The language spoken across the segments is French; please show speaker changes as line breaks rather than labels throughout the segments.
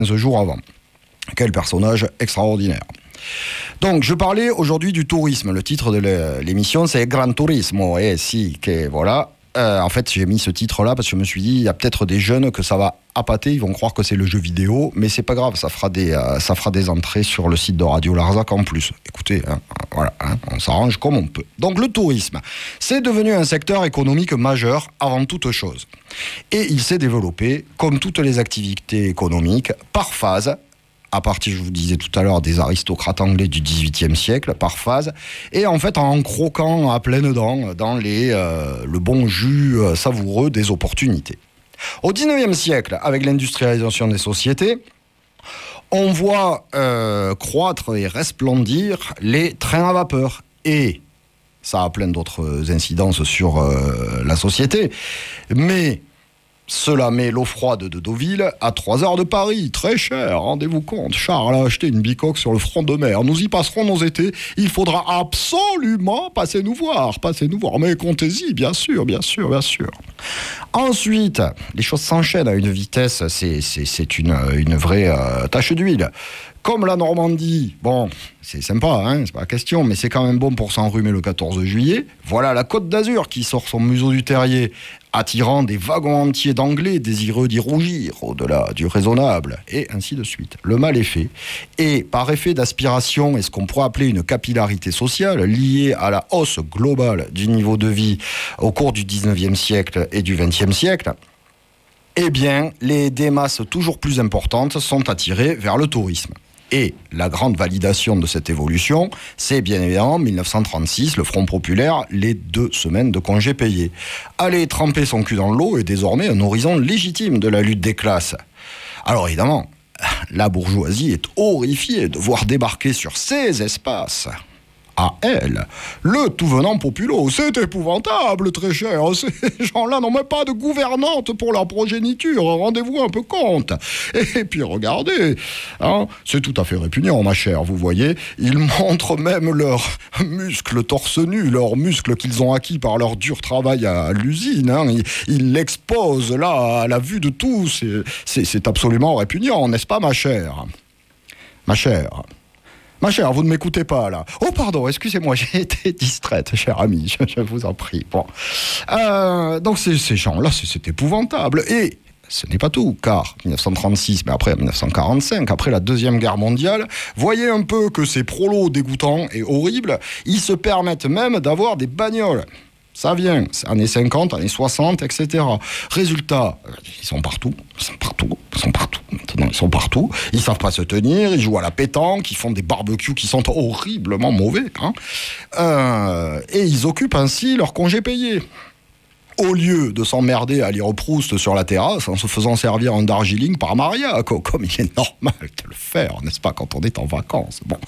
15 jours avant. Quel personnage extraordinaire. Donc, je parlais aujourd'hui du tourisme. Le titre de l'émission, c'est Gran Turismo. Et si, que voilà. En fait, j'ai mis ce titre-là parce que je me suis dit, il y a peut-être des jeunes que ça va appâter, ils vont croire que c'est le jeu vidéo, mais c'est pas grave, ça fera des entrées sur le site de Radio Larzac en plus. Écoutez, voilà, on s'arrange comme on peut. Donc, le tourisme, c'est devenu un secteur économique majeur avant toute chose. Et il s'est développé, comme toutes les activités économiques, par phase, à partir, je vous disais tout à l'heure, des aristocrates anglais du XVIIIe siècle, par phase, et en fait en croquant à pleines dents dans le bon jus savoureux des opportunités. Au XIXe siècle, avec l'industrialisation des sociétés, on voit croître et resplendir les trains à vapeur. Et ça a plein d'autres incidences sur la société, mais cela met l'eau froide de Deauville à 3 heures de Paris. Très cher, rendez-vous compte. Charles a acheté une bicoque sur le front de mer. Nous y passerons nos étés. Il faudra absolument passer nous voir. Mais comptez-y, bien sûr. Ensuite, les choses s'enchaînent à une vitesse. C'est une vraie tache d'huile. Comme la Normandie, bon, c'est sympa, c'est pas la question, mais c'est quand même bon pour s'enrhumer le 14 juillet. Voilà la Côte d'Azur qui sort son museau du terrier, attirant des wagons entiers d'Anglais désireux d'y rougir, au-delà du raisonnable, et ainsi de suite. Le mal est fait. Et par effet d'aspiration et ce qu'on pourrait appeler une capillarité sociale, liée à la hausse globale du niveau de vie au cours du 19e siècle et du 20e siècle, eh bien, des masses toujours plus importantes sont attirées vers le tourisme. Et la grande validation de cette évolution, c'est bien évidemment 1936, le Front populaire, les 2 semaines de congés payés. Aller tremper son cul dans l'eau est désormais un horizon légitime de la lutte des classes. Alors évidemment, la bourgeoisie est horrifiée de voir débarquer sur ces espaces, à elle, le tout venant populo. C'est épouvantable, très cher. Ces gens-là n'ont même pas de gouvernante pour leur progéniture. Rendez-vous un peu compte. Et puis regardez, c'est tout à fait répugnant, ma chère, vous voyez. Ils montrent même leurs muscles torse nu, leurs muscles qu'ils ont acquis par leur dur travail à l'usine. Ils l'exposent là, à la vue de tous. C'est absolument répugnant, n'est-ce pas, ma chère ? Ma chère, vous ne m'écoutez pas, là. Oh, pardon, excusez-moi, j'ai été distraite, cher ami, je vous en prie. Bon. Donc, ces gens-là, c'est épouvantable. Et ce n'est pas tout, car 1936, mais après 1945, après la Deuxième Guerre mondiale, voyez un peu que ces prolos dégoûtants et horribles, ils se permettent même d'avoir des bagnoles. Ça vient, c'est années 50, années 60, etc. Résultat, ils sont partout. Maintenant, ils sont partout. Ils savent pas se tenir, ils jouent à la pétanque, ils font des barbecues qui sont horriblement mauvais. Et ils occupent ainsi leur congé payé. Au lieu de s'emmerder à lire Proust sur la terrasse en se faisant servir un Darjeeling par Maria, comme il est normal de le faire, n'est-ce pas, quand on est en vacances. Bon.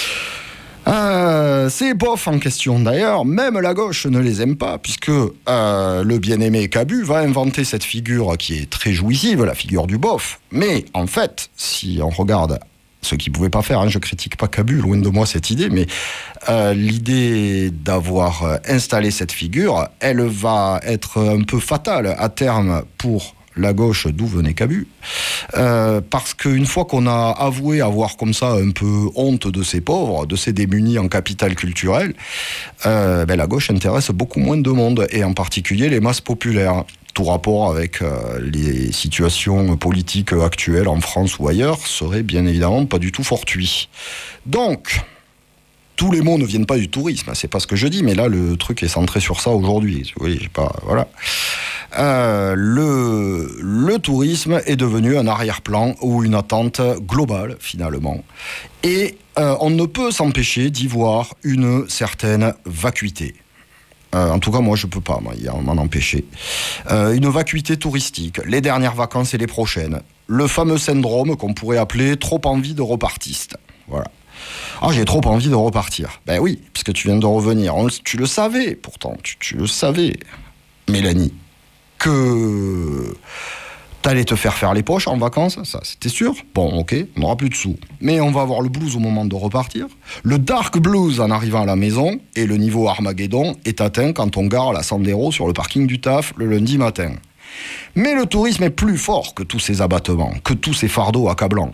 Ces bofs en question d'ailleurs, même la gauche ne les aime pas, puisque le bien-aimé Cabu va inventer cette figure qui est très jouissive, la figure du bof. Mais en fait, si on regarde ce qu'il ne pouvait pas faire, je ne critique pas Cabu, loin de moi cette idée, mais l'idée d'avoir installé cette figure, elle va être un peu fatale à terme pour la gauche, d'où venait Cabu, parce qu'une fois qu'on a avoué avoir comme ça un peu honte de ces pauvres, de ces démunis en capital culturel, la gauche intéresse beaucoup moins de monde, et en particulier les masses populaires. Tout rapport avec les situations politiques actuelles en France ou ailleurs serait bien évidemment pas du tout fortuit. Donc, tous les mots ne viennent pas du tourisme, c'est pas ce que je dis, mais là le truc est centré sur ça aujourd'hui. Oui, j'ai pas, voilà. Le tourisme est devenu un arrière-plan ou une attente globale finalement, et on ne peut s'empêcher d'y voir une certaine vacuité. En tout cas, moi, je peux pas m'en empêcher. Une vacuité touristique, les dernières vacances et les prochaines. Le fameux syndrome qu'on pourrait appeler trop envie de repartiste. Voilà. Ah, j'ai trop envie de repartir. Ben oui, puisque tu viens de revenir. Tu le savais, pourtant. Tu le savais, Mélanie, que t'allais te faire les poches en vacances, ça, c'était sûr. Bon, ok, on n'aura plus de sous. Mais on va avoir le blues au moment de repartir. Le dark blues en arrivant à la maison. Et le niveau Armageddon est atteint quand on gare la Sandero sur le parking du taf le lundi matin. Mais le tourisme est plus fort que tous ces abattements, que tous ces fardeaux accablants.